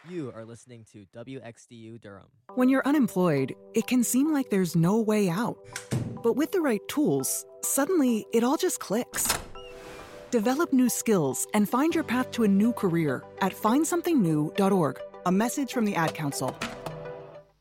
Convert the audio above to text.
You are listening to WXDU Durham. When you're unemployed, it can seem like there's no way out. But with the right tools, suddenly it all just clicks. Develop new skills and find your path to a new career at findsomethingnew.org. A message from the Ad Council.